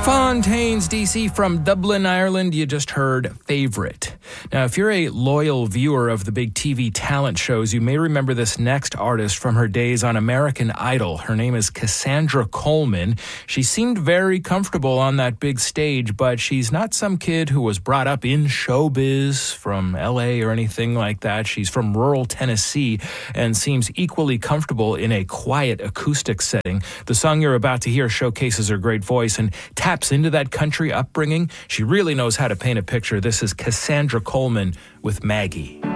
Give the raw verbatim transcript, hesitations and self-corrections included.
Fontaines, D C from Dublin, Ireland. You just heard Favorite. Now, if you're a loyal viewer of the big T V talent shows, you may remember this next artist from her days on American Idol. Her name is Cassandra Coleman. She seemed very comfortable on that big stage, but she's not some kid who was brought up in showbiz from L A or anything like that. She's from rural Tennessee and seems equally comfortable in a quiet acoustic setting. The song you're about to hear showcases her great voice and taps into that country upbringing. She really knows how to paint a picture. This is Cassandra Coleman with Maggie.